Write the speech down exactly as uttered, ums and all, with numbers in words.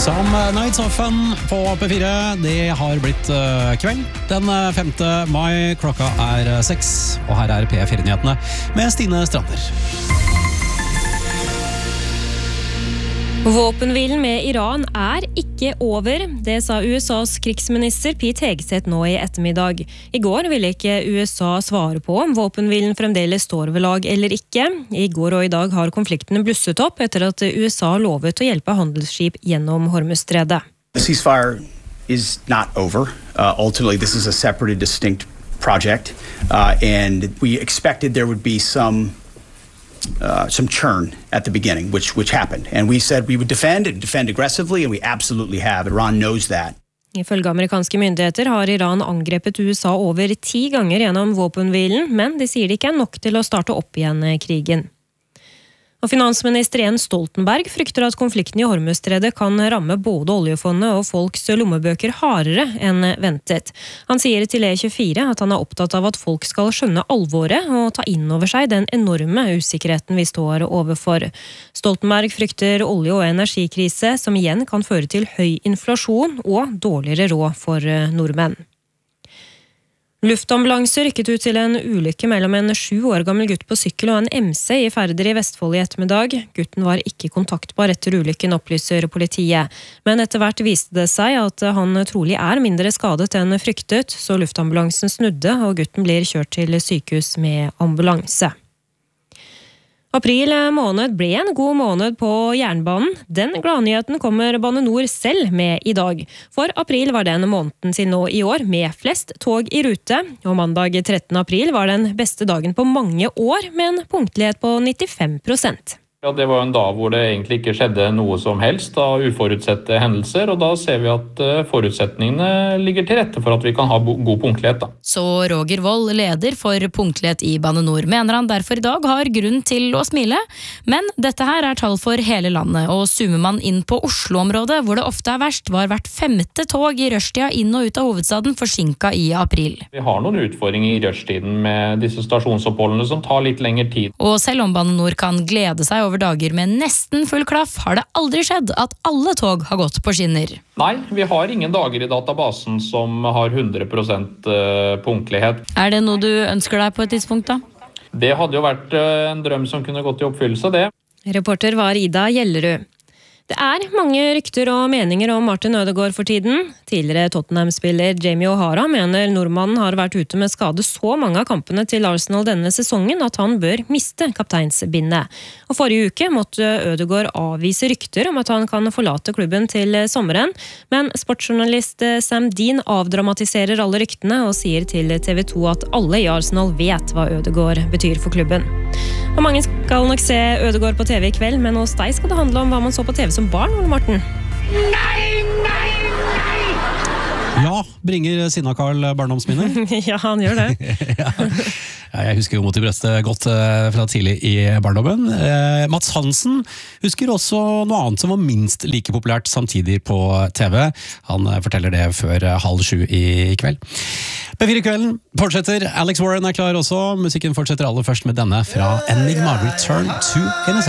Som Nights of Fun på P fire, det har blitt uh, kveld. Den femte mai, klokka er seks, og her er P fire-nyhetene med Stine Strander. Våpenhvilen med Iran er ikke over, det sa U S A's krigsminister Pete Hegseth nå i ettermiddag. I går ville ikke U S A svare på om våpenhvilen fremdeles står ved lag eller ikke. I går og i dag har konfliktene blusset opp etter at U S A lovet å hjelpe handelsskip gjennom Hormuzstredet. The ceasefire is not over. Uh, ultimately, this is a separate and distinct project, uh, and we expected there would be some Uh, some churn at the beginning, which which happened. And we said we would defend and defend aggressively, and we absolutely have. Iran knows that. Ifølge amerikanske myndigheter har Iran angrepet U S A over ti ganger gjennom våpenhvilen, men de sier det ikke er nok til å starte opp igjen krigen. Og finansminister Jens Stoltenberg frykter at konflikten i Hormuzstredet kan ramme både oljefondet og folks lommebøker hardere enn ventet. Han sier til E tjuefire at han er opptatt av at folk skal skjønne alvoret og ta inn over seg den enorme usikkerheten vi står overfor. Stoltenberg frykter olje- og energikrise som igjen kan føre til høy inflasjon og dårligere råd for nordmenn. Luftambulanse rykket ut til en ulykke mellom en sju år gammel gutt på sykkel og en M C i Færder i Vestfold i ettermiddag. Gutten var ikke kontaktbar etter ulykken, opplyser politiet. Men etter hvert viste det seg at han trolig er mindre skadet enn fryktet, så luftambulansen snudde og gutten blir kjørt til sykehus med ambulanse. April måned ble en god måned på jernbanen. Den gladnyheten kommer Bane Nor selv med i dag. For april var den måneden til nå i år med flest tog i rute, og mandag trettende april var den beste dagen på mange år med en punktlighet på nittifem prosent. Ja, det var en dag hvor det egentlig ikke skjedde noe som helst av uforutsette hendelser, og da ser vi at forutsetningene ligger til rette for at vi kan ha god punktlighet. Da. Så Roger Wold, leder for punktlighet i Bane Nor, mener han derfor i dag har grunn til å smile. Men dette her er tall for hele landet, og zoomer man inn på Oslo-området, hvor det ofte er verst, var hvert femte tog i rushtida inn og ut av hovedstaden forsinket i april. Vi har noen utfordringer i rushtiden med disse stasjonsoppholdene som tar litt lengre tid. Og selv om Bane Nor kan glede seg over dager med nesten full klaff, har det aldri skjedd at alle tog har gått på skinner. Nei, vi har ingen dager i databasen som har hundre prosent punktlighet. Er det noe du ønsker deg på et tidspunkt da? Det hadde jo vært en drøm som kunne gått i oppfyllelse, det. Reporter var Ida Gjellerud. Det er mange rykter og meninger om Martin Ødegaard for tiden. Tidligere Tottenham-spiller Jamie O'Hara mener nordmannen har vært ute med skade så mange av kampene til Arsenal denne sesongen at han bør miste kapteinsbindet. Og forrige uke måtte Ødegaard avvise rykter om at han kan forlate klubben til sommeren, men sportsjournalist Sam Dean avdramatiserer alle ryktene og sier til T V to at alle i Arsenal vet hva Ødegaard betyr for klubben. Og mange skal nok se Ødegaard på T V i kveld, men hos deg skal det handle om hva man så på T V som barn, Ole Morten. Nei, nei, nei! Ja, bringer Sinna Karl barndomsminner? Ja, han gjør det. Ja. Jeg husker jo mot i brøstet godt fra tidlig i barndommen. Eh, Mats Hansen husker også noe annet som var minst like populært samtidig på T V. Han forteller det før halv sju i kveld. P fire-kvelden fortsetter. Alex Warren er klar også. Musikken fortsetter aller først med denne fra Enigma, Return to Innocence.